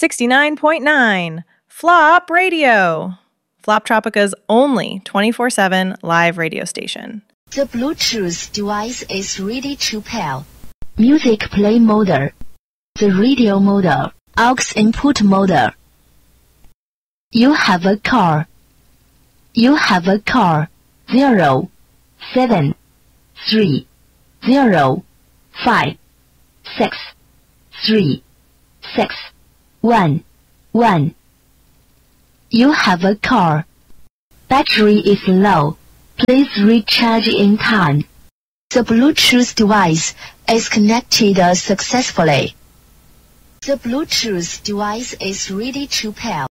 69.9 Flop Radio. Flop Tropica's only 24/7 live radio station. The Bluetooth device is ready to pair. Music play mode. The radio mode. Aux input mode. You have a car. You have a car. 0, 7, 3, 0, 5, 6, 3, 6, 1, 1. You have a car. Battery is low. Please recharge in time. The Bluetooth device is connected successfully. The Bluetooth device is ready to pair.